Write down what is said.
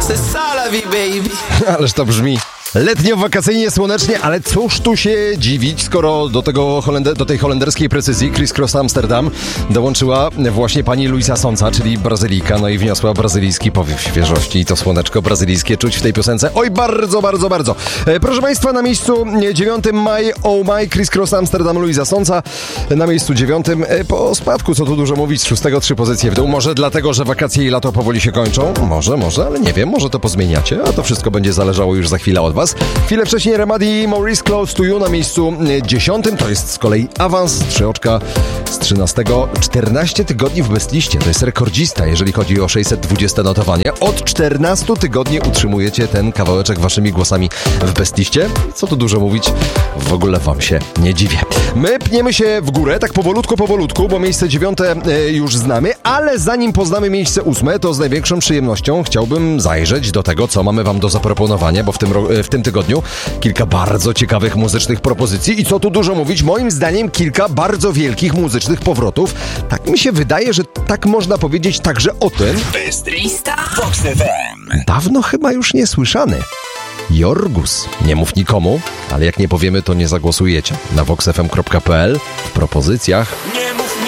Ależ to brzmi letnio, wakacyjnie, słonecznie, ale cóż tu się dziwić, skoro do tej holenderskiej precyzji Criss Cross Amsterdam dołączyła właśnie pani Luisa Sonza, czyli Brazylijka, no i wniosła brazylijski powiew świeżości i to słoneczko brazylijskie czuć w tej piosence. Oj, bardzo, bardzo, bardzo. Proszę państwa, na miejscu 9 Maj, Oh My, Criss Cross Amsterdam, Luisa Sonza. Na miejscu 9 po spadku, co tu dużo mówić, z 6 3 pozycje w dół. Może dlatego, że wakacje i lato powoli się kończą? Może, ale nie wiem, może to pozmieniacie, a to wszystko będzie zależało już za chwilę od was. Chwilę wcześniej Remedy Maurice Close to You na miejscu 10. To jest z kolei awans 3 oczka z 13. 14 tygodni w bestliście. To jest rekordzista, jeżeli chodzi o 620 notowanie. Od 14 tygodni utrzymujecie ten kawałeczek waszymi głosami w bestliście. Co tu dużo mówić, w ogóle wam się nie dziwię. My pniemy się w górę, tak powolutku, bo miejsce 9 już znamy, ale zanim poznamy miejsce 8, to z największą przyjemnością chciałbym zajrzeć do tego, co mamy wam do zaproponowania, bo w tym tygodniu kilka bardzo ciekawych muzycznych propozycji i co tu dużo mówić, moim zdaniem kilka bardzo wielkich muzycznych powrotów. Tak mi się wydaje, że tak można powiedzieć także o tym. Bestrista Vox FM. Dawno chyba już niesłyszany. Jorgus. Nie mów nikomu, ale jak nie powiemy, to nie zagłosujecie. Na voxfm.pl w propozycjach